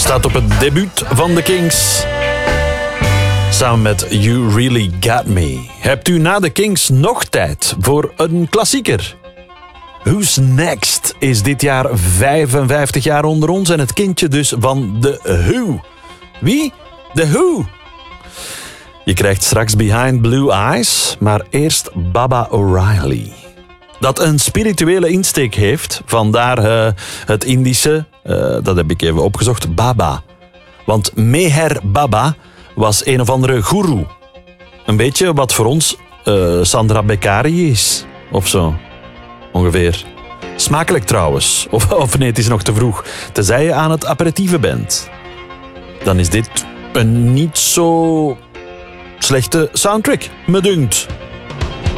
Staat op het debuut van The Kings. Samen met You Really Got Me. Hebt u na The Kings nog tijd voor een klassieker? Who's Next is dit jaar 55 jaar onder ons en het kindje dus van The Who. Wie? The Who. Je krijgt straks Behind Blue Eyes, maar eerst Baba O'Reilly. Dat een spirituele insteek heeft, vandaar het Indische, dat heb ik even opgezocht, Baba. Want Meher Baba was een of andere goeroe. Een beetje wat voor ons Sandra Beccari is, of zo. Ongeveer. Smakelijk trouwens. Of nee, het is nog te vroeg. Tenzij je aan het aperitieven bent. Dan is dit een niet zo slechte soundtrack, me dunkt.